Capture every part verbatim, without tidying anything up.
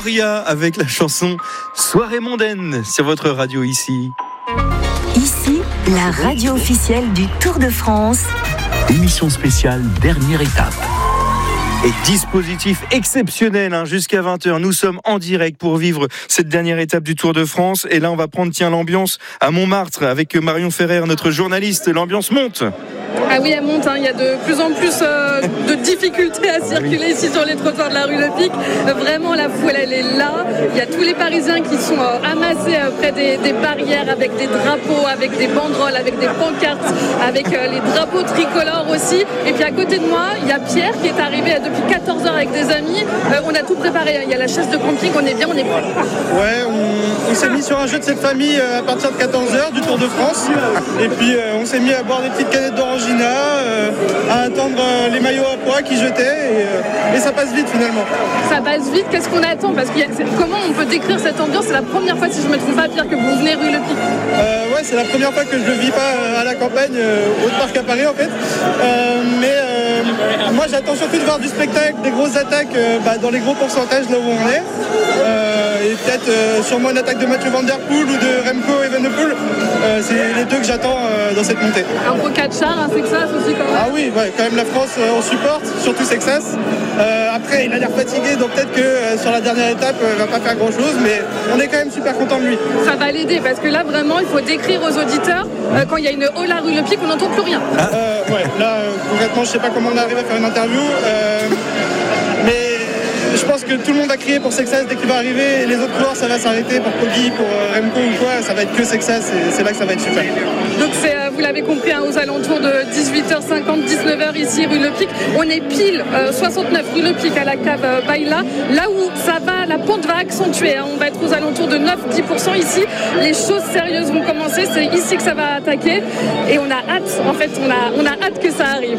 Gloria avec la chanson Soirée mondaine sur votre radio ici. Ici, la radio officielle du Tour de France. Émission spéciale, dernière étape. Et dispositif exceptionnel, hein, jusqu'à vingt heures. Nous sommes en direct pour vivre cette dernière étape du Tour de France. Et là, on va prendre, tiens, l'ambiance à Montmartre avec Marion Ferrer, notre journaliste. L'ambiance monte. Ah oui, elle monte, hein. Il y a de plus en plus euh, de difficultés à circuler ici sur les trottoirs de la rue Le Pic. Euh, vraiment, la foule, elle est là. Il y a tous les Parisiens qui sont euh, amassés euh, près des, des barrières avec des drapeaux, avec des banderoles, avec des pancartes, avec euh, les drapeaux tricolores aussi. Et puis à côté de moi, il y a Pierre qui est arrivé depuis quatorze heures avec des amis. Euh, on a tout préparé. Il y a la chaise de camping, on est bien, on est prêt. Ouais, on, on s'est mis sur un jeu de cette famille euh, à partir de quatorze heures du Tour de France. Et puis euh, on s'est mis à boire des petites canettes d'orange. Euh, à attendre euh, les maillots à pois qui jetaient et, euh, et ça passe vite finalement. Ça passe vite, qu'est-ce qu'on attend? Parce que y a, comment on peut décrire cette ambiance? C'est la première fois, si je ne me trompe pas, Pierre, que vous venez rue Le Pic. Euh, ouais, c'est la première fois que je ne le vis pas euh, à la campagne, euh, au parc à Paris en fait. Euh, mais euh, moi j'attends surtout de voir du spectacle, des grosses attaques euh, bah, dans les gros pourcentages là où on est. Euh, et peut-être euh, sûrement une attaque de Mathieu Van Der Poel ou de Remco Evenepoel. Euh, c'est les deux que j'attends euh, dans cette montée. Un gros quatre chars, un Sexas aussi quand même. Ah oui, ouais, quand même la France euh, on supporte, surtout Sexas. Euh, après il a l'air fatigué, donc peut-être que euh, sur la dernière étape il euh, va pas faire grand chose, mais on est quand même super content de lui. Ça va l'aider parce que là vraiment il faut décrire aux auditeurs euh, quand il y a une haut la rue Le Pic on n'entend plus rien. Ah. Euh, ouais, là euh, concrètement je sais pas comment on arrive à faire une interview, euh, mais je pense que tout le monde a crié pour Sexas dès qu'il va arriver et les autres coureurs ça va s'arrêter pour Poggi, pour euh, Remco ou quoi, ça va être que Sexas et c'est là que ça va être super. Donc c'est, euh, vous l'avez compris, hein, aux alentours de dix-huit heures cinquante, dix-neuf heures ici rue Le Pic. On est pile euh, soixante-neuf rue Le Pic à la cave euh, Baïla. Là où ça va, la pente va accentuer. Hein. On va être aux alentours de neuf à dix pour cent ici. Les choses sérieuses vont commencer. C'est ici que ça va attaquer. Et on a hâte, en fait, on a, on a hâte que ça arrive.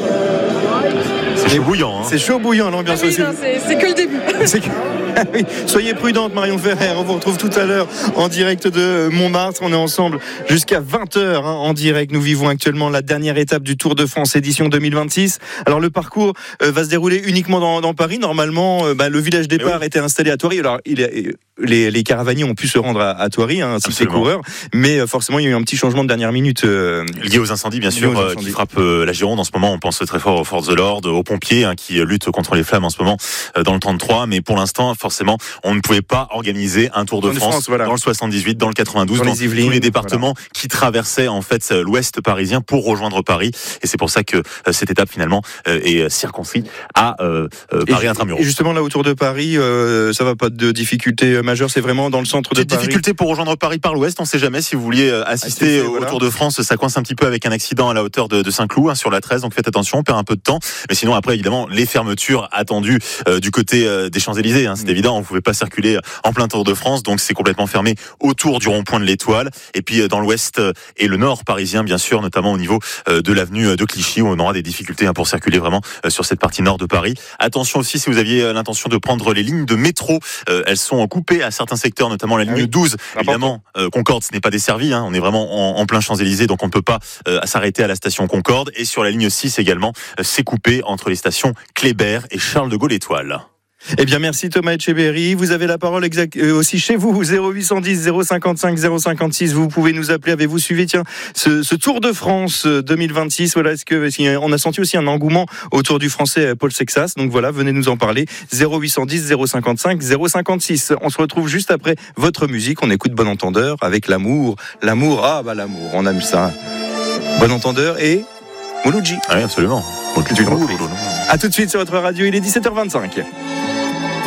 C'est chaud bouillant. Hein. C'est chaud bouillant l'ambiance ah oui, aussi. non, c'est, c'est que le début. C'est que... oui. Soyez prudente Marion Ferrer, on vous retrouve tout à l'heure en direct de Montmartre. On est ensemble jusqu'à vingt heures hein, en direct. Nous vivons actuellement la dernière étape du Tour de France édition deux mille vingt-six. Alors le parcours euh, va se dérouler uniquement dans, dans Paris. Normalement, euh, bah, le village départ oui. était installé à Thoiry. Alors il est, les, les caravaniers ont pu se rendre à, à Thoiry, hein, ainsi que les coureurs. Mais euh, forcément, il y a eu un petit changement de dernière minute. Euh, lié aux incendies, bien sûr, euh, qui frappent euh, la Gironde en ce moment. On pense très fort aux forces de l'ordre, aux pompiers hein, qui luttent contre les flammes en ce moment euh, dans le trente-trois. Mais pour l'instant, forcément, on ne pouvait pas organiser un Tour de France, France voilà. dans le soixante-dix-huit, dans le quatre-vingt-douze, dans, dans les Yvelines, tous les départements voilà. qui traversaient en fait l'ouest parisien pour rejoindre Paris. Et c'est pour ça que euh, cette étape finalement euh, est circonscrite à euh, euh, Paris intramuros. Et justement là autour de Paris, euh, ça va pas de difficultés majeures, c'est vraiment dans le centre de Petite Paris. Difficulté pour rejoindre Paris par l'ouest, on ne sait jamais si vous vouliez assister, assister au voilà. Tour de France, ça coince un petit peu avec un accident à la hauteur de, de Saint-Cloud hein, sur la treize, donc faites attention, on perd un peu de temps. Mais sinon après évidemment les fermetures attendues euh, du côté euh, des Champs-Élysées, hein, c'est mmh. évident, on ne pouvait pas circuler en plein Tour de France, donc c'est complètement fermé autour du rond-point de l'Étoile. Et puis dans l'ouest et le nord parisien, bien sûr, notamment au niveau de l'avenue de Clichy, où on aura des difficultés pour circuler vraiment sur cette partie nord de Paris. Attention aussi, si vous aviez l'intention de prendre les lignes de métro, elles sont coupées à certains secteurs, notamment la ligne ah oui. douze. Évidemment, Concorde, ce n'est pas desservi, hein, on est vraiment en, en plein Champs-Élysées, donc on ne peut pas euh, s'arrêter à la station Concorde. Et sur la ligne six également, c'est coupé entre les stations Kléber et Charles de Gaulle-Étoile. Eh bien, merci Thomas Etcheberry. Vous avez la parole exact, euh, aussi chez vous, zéro huit cent dix, zéro cinquante-cinq, zéro cinquante-six. Vous pouvez nous appeler. Avez-vous suivi, tiens, ce, ce Tour de France deux mille vingt-six? Voilà, est-ce que, est-ce on a senti aussi un engouement autour du français Paul Sexas? Donc voilà, venez nous en parler. zéro huit cent dix, zéro cinquante-cinq, zéro cinquante-six. On se retrouve juste après votre musique. On écoute Bon Entendeur avec l'amour. L'amour, ah bah l'amour, on aime ça. Bon Entendeur et Mouloudji. Ah oui, absolument. A tout de suite sur votre radio, il est dix-sept heures vingt-cinq.